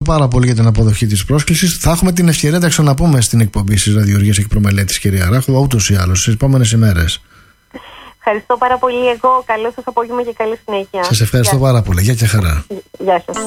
πάρα πολύ για την αποδοχή της πρόσκλησης. Θα έχουμε την ευκαιρία να τα ξαναπούμε στην εκπομπή στις Ραδιοργίες και Προμελέτης, κυρία Ράχοβα, ούτως ή άλλως, στις επόμενες ημέρες. Ευχαριστώ πάρα πολύ. Εγώ καλό σας απόγευμα και καλή συνέχεια. Σας ευχαριστώ πάρα πολύ. Γεια και χαρά. Γεια σας.